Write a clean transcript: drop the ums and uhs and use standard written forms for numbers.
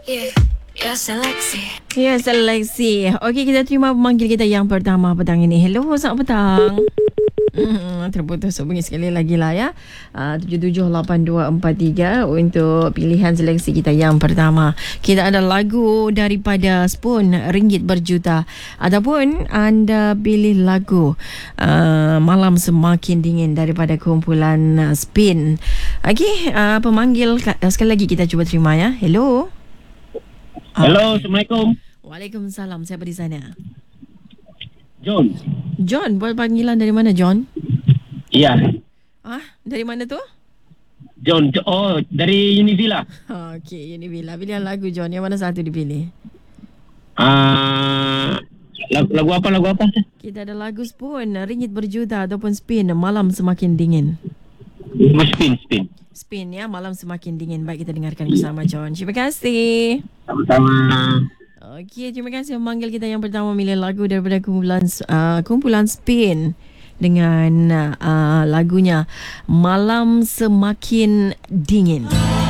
Yeah, ya seleksi. Ya, seleksi. Okey, kita terima pemanggil kita yang pertama petang ini. Hello, selamat petang. Terputus hubungi sekali lagi lah ya. 778243 untuk pilihan seleksi kita yang pertama. Kita ada lagu daripada Spoon, Ringgit Berjuta, ataupun anda pilih lagu Malam Semakin Dingin daripada kumpulan Spin. Okey, pemanggil sekali lagi kita cuba terima ya. Hello. Hello, Assalamualaikum. Waalaikumsalam. Siapa di sana? John. John, buat panggilan dari mana, John? Iya, Dari mana tu? John. Oh, dari Univilla. Okey, ini bila pilihan lagu, John. Yang mana satu dipilih? Lagu apa? Kita ada lagu Spoon, Ringgit Berjuta, ataupun Spin, Malam Semakin Dingin. Spin. Spin ya, Malam Semakin Dingin. Baik, kita dengarkan bersama, John. Terima kasih. Sama-sama. Okey, terima kasih memanggil kita yang pertama milih lagu daripada kumpulan Spin dengan lagunya Malam Semakin Dingin.